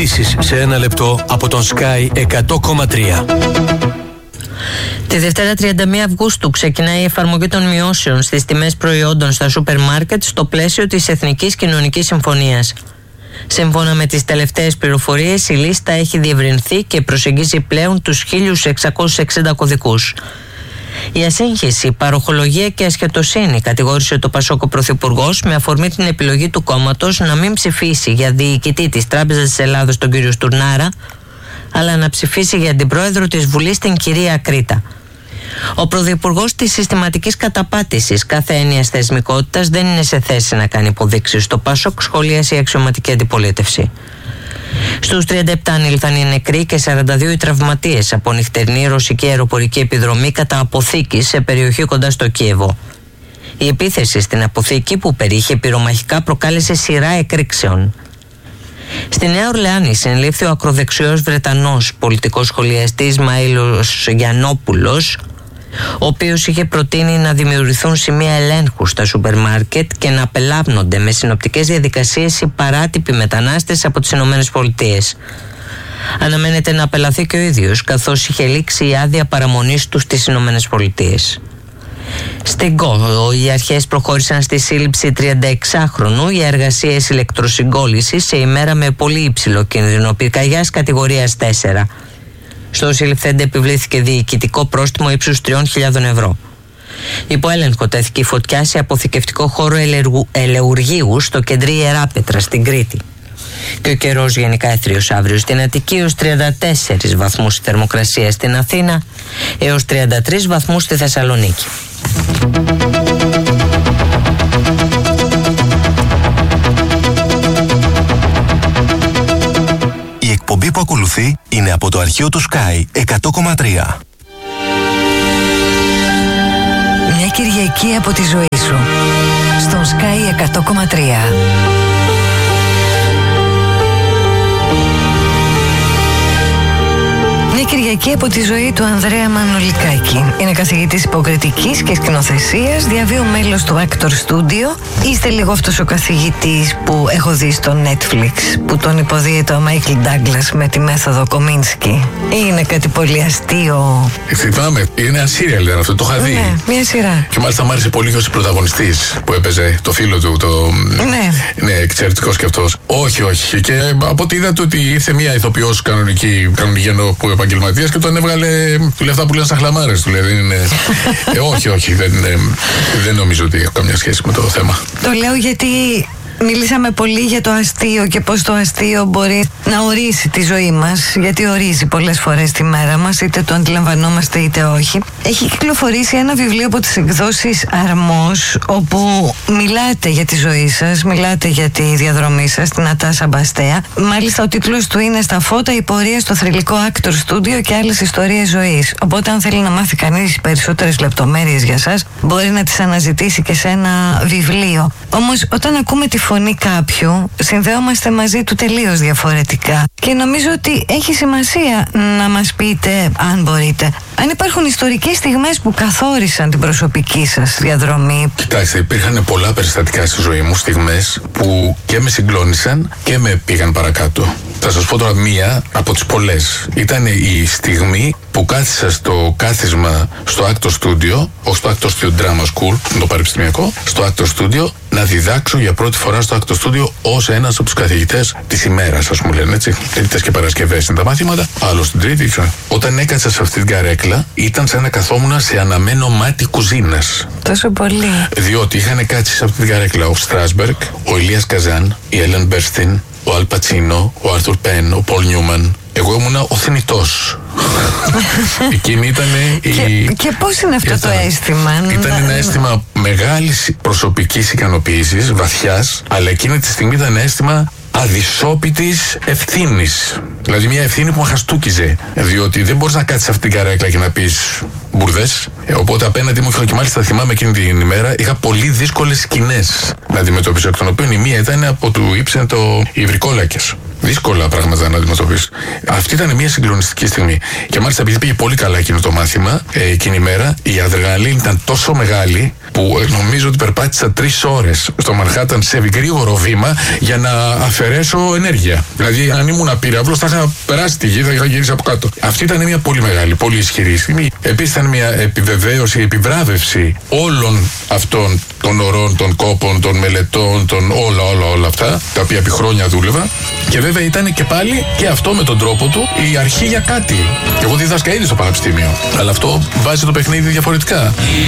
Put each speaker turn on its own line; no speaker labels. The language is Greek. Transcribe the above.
Ειδήσεις σε ένα λεπτό από τον Sky 100,3.
Τη Δευτέρα 31 Αυγούστου ξεκινάει η εφαρμογή των μειώσεων στις τιμές προϊόντων στα σούπερ μάρκετ στο πλαίσιο της Εθνικής Κοινωνικής Συμφωνίας. Σύμφωνα με τις τελευταίες πληροφορίες, η λίστα έχει διευρυνθεί και προσεγγίζει πλέον τους 1.660 κωδικούς. Η ασύγχυση, παροχολογία και ασχετοσύνη, κατηγόρησε το Πασόκο Πρωθυπουργός με αφορμή την επιλογή του κόμματος να μην ψηφίσει για διοικητή της Τράπεζας της Ελλάδας τον κύριο Στουρνάρα, αλλά να ψηφίσει για αντιπρόεδρο της Βουλής την κυρία Κρήτα. Ο Πρωθυπουργός της συστηματικής καταπάτησης κάθε έννοιας θεσμικότητας δεν είναι σε θέση να κάνει υποδείξεις. Το Πασόκ σχολίασε η αξιωματική αντιπολίτευση. Στους 37 ανήλθαν οι νεκροί και 42 οι τραυματίες από νυχτερινή ρωσική αεροπορική επιδρομή κατά αποθήκη σε περιοχή κοντά στο Κίεβο. Η επίθεση στην αποθήκη, που περιείχε πυρομαχικά, προκάλεσε σειρά εκρήξεων. Στη Νέα Ορλεάνη συνελήφθη ο ακροδεξιός Βρετανός πολιτικός σχολιαστής Μαΐλος Γιαννόπουλος, ο οποίος είχε προτείνει να δημιουργηθούν σημεία ελέγχου στα σούπερ μάρκετ και να απελάβνονται με συνοπτικές διαδικασίες οι παράτυποι μετανάστες από τις ΗΠΑ. Αναμένεται να απελαθεί και ο ίδιος, καθώς είχε λήξει η άδεια παραμονής του στις ΗΠΑ. Στην ΚΟ, οι αρχές προχώρησαν στη σύλληψη 36χρονου για εργασίες ηλεκτροσυγκόλλησης σε ημέρα με πολύ υψηλό κίνδυνο πυρκαγιάς κατηγορίας 4. Στο συλληφθέντε επιβλήθηκε διοικητικό πρόστιμο ύψους 3.000 ευρώ. Υπό έλεγχο τέθηκε η φωτιά σε αποθηκευτικό χώρο ελεουργείου στο κεντρί Ιεράπετρα στην Κρήτη. Και ο καιρός γενικά έθριος αύριο στην Αττική έως 34 βαθμούς η θερμοκρασία στην Αθήνα, έως 33 βαθμούς στη Θεσσαλονίκη.
Η εκπομπή που ακολουθεί είναι από το αρχείο του Sky 100,3.
Μια Κυριακή από τη ζωή σου στον Sky 100,3. Μια Κυριακή από τη ζωή του Ανδρέα Μανολικάκη. Είναι καθηγητής υποκριτικής και σκηνοθεσίας, διαβίου μέλος του Actor Studio. Είστε λίγο αυτός ο καθηγητής που έχω δει στο Netflix, που τον υποδίεται ο Μάικλ Ντάγκλας με τη μέθοδο Κομίνσκι. Είναι κάτι πολύ αστείο.
Θυμάμαι, είναι ένα σύριαλ ήταν αυτό, το είχα δει.
Ναι, μια σειρά.
Και μάλιστα μου άρεσε πολύ και ως πρωταγωνιστής που έπαιζε το φίλο του. Ναι, εξαιρετικός και αυτός. Όχι. Και από ό,τι είδατε ότι ήρθε μια ηθοποιός κανονική που επαγγελματίας και τον έβγαλε του λεφτά που λένε στα χλαμάρες του. Δεν είναι. Όχι, δεν νομίζω ότι έχω καμιά σχέση με το θέμα.
Το λέω γιατί μιλήσαμε πολύ για το αστείο και πώς το αστείο μπορεί να ορίσει τη ζωή μας, γιατί ορίζει πολλές φορές τη μέρα μας, είτε το αντιλαμβανόμαστε είτε όχι. Έχει κυκλοφορήσει ένα βιβλίο από τις εκδόσεις Αρμός, όπου μιλάτε για τη ζωή σας, μιλάτε για τη διαδρομή σας, την Ατάσα Μπαστέα. Μάλιστα ο τίτλος του είναι «Στα φώτα, η πορεία στο θρυλικό Actor Studio και άλλες ιστορίες ζωής». Οπότε αν θέλει να μάθει κανείς περισσότερες λεπτομέρειες για σας, μπορεί να τις αναζητήσει και σε ένα βιβλίο. Όμως όταν ακούμε τη φωνή κάποιου, συνδεόμαστε μαζί του τελείως διαφορετικά. Και νομίζω ότι έχει σημασία να μας πείτε, αν μπορείτε, αν υπάρχουν ιστορικές στιγμές που καθόρισαν την προσωπική σας διαδρομή.
Κοιτάξτε, υπήρχαν πολλά περιστατικά στη ζωή μου, στιγμές που και με συγκλώνησαν και με πήγαν παρακάτω. Θα σας πω τώρα μία από τις πολλές. Ήταν η στιγμή που κάθισα στο κάθισμα στο Actor Studio, όχι στο Actor Studio Drama School, το πανεπιστημιακό, στο Actor Studio, να διδάξω για πρώτη φορά στο Actor Studio ως ένας από τους καθηγητές της ημέρας, ας μου λένε έτσι. Τρίτες και Παρασκευές είναι τα μάθηματα, άλλο στην Τρίτη. Όταν έκατσα σε αυτή την καρέκλα, ήταν σαν να καθόμουν σε αναμένο μάτι κουζίνας.
Τόσο πολύ.
Διότι είχαν κάτσει σε αυτή την καρέκλα ο Στράσμπεργκ, ο Ηλίας Καζάν, η Έλεν Μπέρστιν, ο Αλ Πατσίνο, ο Άρθουρ Πεν, ο Πολ Νιούμαν. Εγώ ήμουνα ο θνητός. Εκείνη ήταν
Και πώς είναι αυτό το αίσθημα?
Ήταν ένα αίσθημα μεγάλης προσωπικής ικανοποίησης, βαθιάς, αλλά εκείνη τη στιγμή ήταν ένα αίσθημα αδυσόπιτης ευθύνης. Δηλαδή μια ευθύνη που με χαστούκιζε. Διότι δεν μπορείς να κάτσεις σε αυτή την καρέκλα και να πεις μπουρδες. Οπότε απέναντι μου είχα, και μάλιστα θυμάμαι εκείνη την ημέρα, είχα πολύ δύσκολες σκηνές να αντιμετωπίσω. Εκ των οποίων η μία ήταν από του Ήψεν το Υβρικόλακες. δύσκολα πράγματα να αντιμετωπίσει. Αυτή ήταν μια συγκλονιστική στιγμή. Και μάλιστα επειδή πήγε πολύ καλά εκείνο το μάθημα, εκείνη η μέρα, η αδρεναλίνη ήταν τόσο μεγάλη που νομίζω ότι περπάτησα 3 ώρες στο Μανχάταν σε γρήγορο βήμα για να αφαιρέσω ενέργεια. Δηλαδή, αν ήμουν απείραυλος, θα είχα περάσει τη γη, θα είχα γυρίσει από κάτω. Αυτή ήταν μια πολύ μεγάλη, πολύ ισχυρή στιγμή. Επίσης, ήταν μια επιβεβαίωση, επιβράβευση όλων αυτών των ωρών, των κόπων, των μελετών, των όλα αυτά, τα οποία επί χρόνια δούλευα. Και βέβαια ήταν και πάλι και αυτό με τον τρόπο του η αρχή για κάτι. Εγώ δίδασκα ήδη στο πανεπιστήμιο, αλλά αυτό βάζει το παιχνίδι διαφορετικά.